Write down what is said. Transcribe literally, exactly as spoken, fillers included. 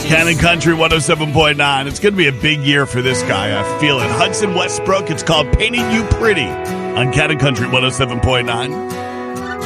Cannon Country one oh seven point nine. It's going to be a big year for this guy. I feel it. Hudson Westbrook. It's called Painting You Pretty on Cannon Country one oh seven point nine.